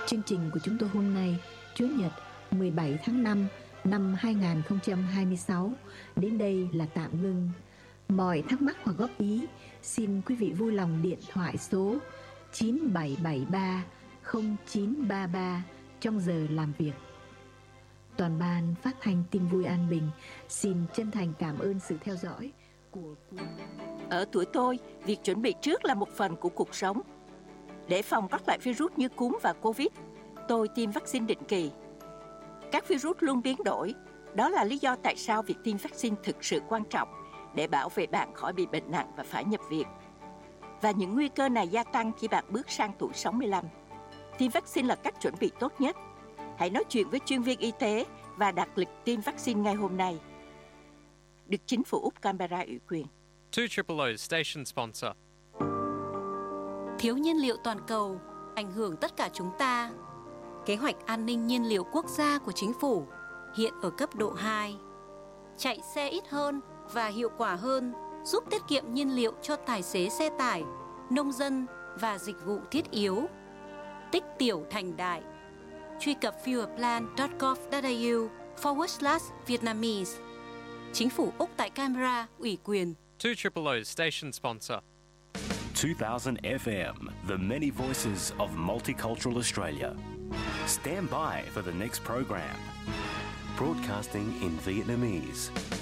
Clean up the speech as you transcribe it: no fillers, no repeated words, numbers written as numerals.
Chương trình của chúng tôi hôm nay, Chủ nhật 17 tháng 5 năm 2026 đến đây là tạm ngưng. Mọi thắc mắc hoặc góp ý, xin quý vị vui lòng điện thoại số 9773 0933 trong giờ làm việc. Toàn ban phát thanh tin vui An Bình xin chân thành cảm ơn sự theo dõi của... Ở tuổi tôi, việc chuẩn bị trước là một phần của cuộc sống. Để phòng các loại virus như cúm và Covid, tôi tiêm vaccine định kỳ. Các virus luôn biến đổi. Đó là lý do tại sao việc tiêm vaccine thực sự quan trọng để bảo vệ bạn khỏi bị bệnh nặng và phải nhập viện. Và những nguy cơ này gia tăng khi bạn bước sang tuổi 65. Tiêm vaccine là cách chuẩn bị tốt nhất. Hãy nói chuyện với chuyên viên y tế và đặt lịch tiêm vaccine ngay hôm nay. Được chính phủ Úc Canberra ủy quyền. 200 station sponsor. Thiếu nhiên liệu toàn cầu ảnh hưởng tất cả chúng ta. Kế hoạch an ninh nhiên liệu quốc gia của chính phủ hiện ở cấp độ 2. Chạy xe ít hơn và hiệu quả hơn giúp tiết kiệm nhiên liệu cho tài xế xe tải, nông dân và dịch vụ thiết yếu. Tích tiểu thành đại. Truy cập fuelplan.gov.au/Vietnamese. Chính phủ Úc tại Canberra ủy quyền. 200 station sponsor. 2000 FM, the many voices of multicultural Australia. Stand by for the next program. Broadcasting in Vietnamese.